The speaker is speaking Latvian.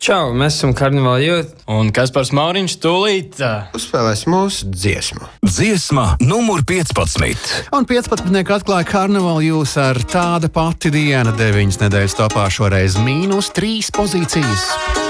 Čau, mēs esam Karnevāla Youth. Un Kaspars Mauriņš tūlīt uzspēlēs mūsu dziesmu. Dziesma numur 15. Un 15. atklāja Karnevāla Youth ar tāda pati diena 9 nedēļas topā, šoreiz -3 pozīcijas.